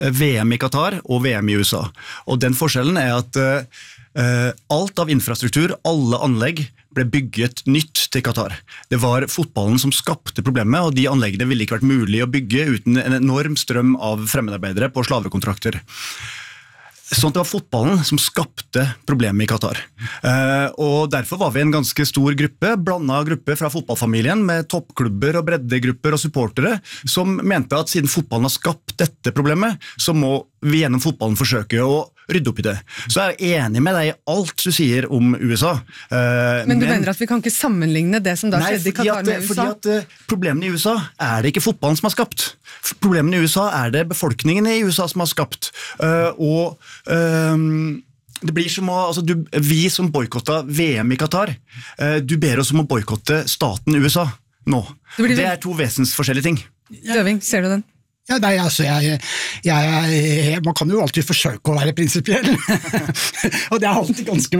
VM i Qatar og VM i USA. Og den forskjellen at alt av infrastruktur, alle anlegg ble bygget nytt til Qatar. Det var fotballen som skapte problemet, og de anleggene ville ikke vært mulig å bygge uten en enorm strøm av fremmedarbeidere på slavekontrakter. Sånn at det var fotballen som skapte problemet i Qatar. Og derfor var vi en ganske stor gruppe, blandet gruppe fra fotballfamilien med toppklubber og breddegrupper og supportere, som mente at siden fotballen har skapt dette problemet, så må vi gjennom fotballen forsøke å rydde opp i det. Så jeg enig med deg i alt du sier om USA. Men du mener at vi kan ikke sammenligne det som da skjedde i Qatar med USA? Fordi at problemene i USA det ikke fotballen som har skapt. Problemene i USA det befolkningen i USA som har skapt. Det blir som vi som boykottet VM i Qatar, du ber oss om å boykotte staten USA nå. Det to vesensforskjellige ting. Døving, ser du den? Ja, nei, altså, man kan jo alltid forsøke å være prinsipiell, og det alltid ganske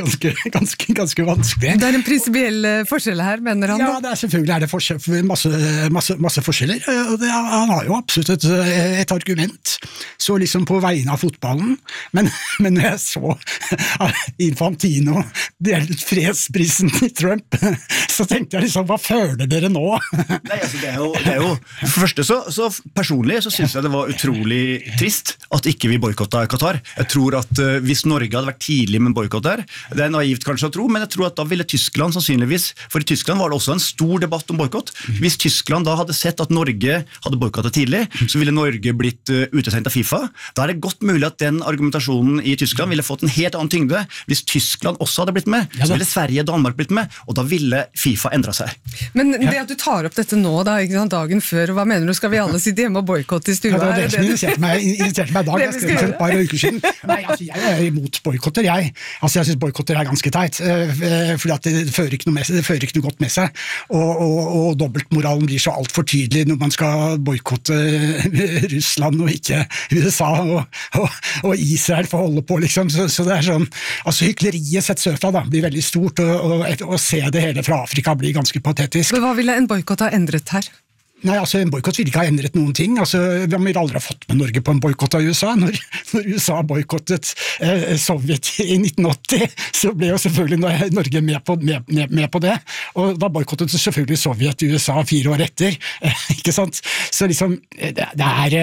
vanskelig. Det en prinsipiell forskjell her, mener han? Ja, selvfølgelig det masse forskjeller, og han har jo absolutt et argument, så liksom på vegne av fotballen, men når jeg så Infantino delte fredsprisen til Trump, så tenkte jeg liksom, hva føler dere nå? Nei, altså, det jo for første så personlig så synes jeg det var utrolig trist at ikke vi boykottet Qatar. Jeg tror at hvis Norge hadde vært tidlig med en boykott der, det naivt kanskje å tro, men jeg tror at da ville Tyskland sannsynligvis, for i Tyskland var det også en stor debatt om boykott. Hvis Tyskland da hadde sett at Norge hadde boykottet tidlig, så ville Norge blitt utestengt av FIFA. Da det godt mulig at den argumentasjonen i Tyskland ville fått en helt annen tyngde. Hvis Tyskland også hadde blitt med, så ville Sverige og Danmark blitt med, og da ville FIFA endret seg. Men det at du tar opp dette nå da, ikke sant, dagen før, hva mener du? Skal vi alle sitte hjemme og boykotte i stua? Ja, det som irriterte meg i dag, jeg skrev for et par uker siden. Nei, altså, jeg imot boykotter, jeg synes boykotter ganske teit, fordi at det fører ikke noe godt med seg, og dobbeltmoralen blir så alt for tydelig når man skal boykotte Russland og ikke USA og Israel for å holde på, liksom. Så det sånn, altså hykleriet sett søfra da, blir veldig stort, og se det hele fra Afrika blir ganske patetisk. Men hva ville en boykott ha endret her? Nei, altså en boykott ville ikke ha endret noen ting. Altså, vi har aldri fått med Norge på en boykott av USA. Når USA boykottet Sovjet i 1980, så ble jo selvfølgelig Norge med på det. Og da boykottet selvfølgelig Sovjet i USA 4 år etter. Ikke sant? Så liksom, det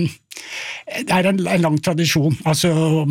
en lang tradisjon altså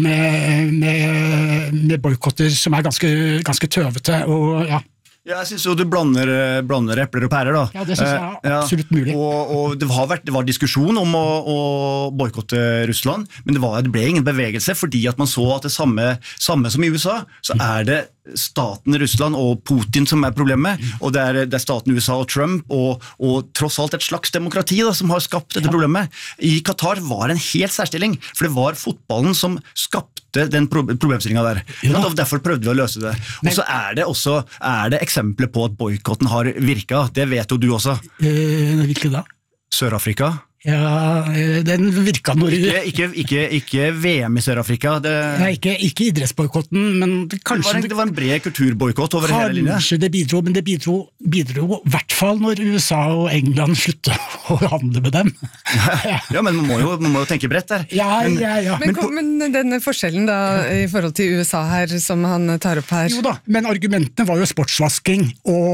med boykotter som ganske tøvete, og ja. Ja, jeg synes jo du blander epler og pærer da. Ja, det synes jeg absolutt mulig. Og det var diskusjon om å boykotte Russland, men det ble ingen bevegelse, fordi at man så at det samme som i USA, så det staten Russland og Putin som problemet, og det staten USA og Trump, og tross alt et slags demokrati da, som har skapt dette problemet. I Qatar var en helt særstilling, for det var fotballen som skapte den problemstillingen der. Ja. Og derfor prøvde vi å løse det. Og så det eksempler på at boykotten har virket. Det vet jo du også. Hvilke da? Sør-Afrika. Ja, den virket når... Ikke VM i Sør-Afrika. Nei, ikke idrettsboykotten, men kanskje... Det var en bred kulturboykott over hele linjen. Kanskje det bidro, men det bidro i hvert fall når USA og England sluttet å handle med dem. Ja, men man må jo tenke bredt der. Ja. Men denne forskjellen da, i forhold til USA her, som han tar opp her... Jo da, men argumentene var jo sportsvasking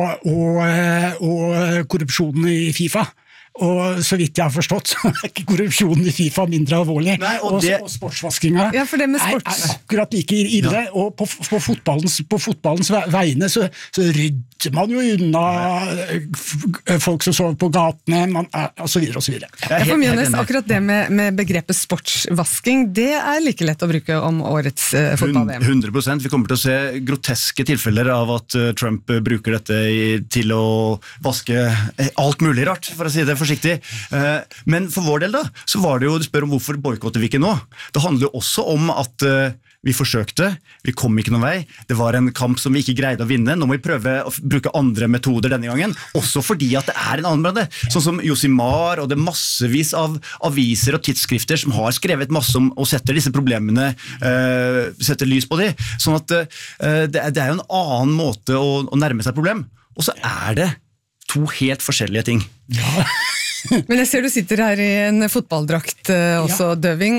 og korrupsjonen i FIFA. Og så vidt jeg har forstått, så ikke korrupsjonen i FIFA mindre alvorlig. Nei, og sportsvaskinga ja, for det med sports... akkurat like ille, ja. Og på fotballens vegne så rydder man jo unna folk som sover på gatene, og så videre og så videre. For Mjønes, akkurat det med begrepet sportsvasking, det like lett å bruke om årets fotball-VM. 100%. Vi kommer til å se groteske tilfeller av at Trump bruker dette til å vaske alt mulig rart, for å si det forsiktig. Men for vår del da, så var det jo, du spør om hvorfor boykotter vi ikke nå. Det handler jo også om at vi forsøkte, vi kom ikke noen vei, det var en kamp som vi ikke greide å vinne, nå må vi prøve å bruke andre metoder denne gangen, også fordi at det en annen brand, sånn som Josimar, og det massevis av aviser og tidsskrifter som har skrevet masse om og setter disse problemene, setter lys på de, sånn at det jo en annen måte å nærme seg problem, og så det to helt forskjellige ting. Ja. Men jeg ser du sitter her i en fotballdrakt også, Døving,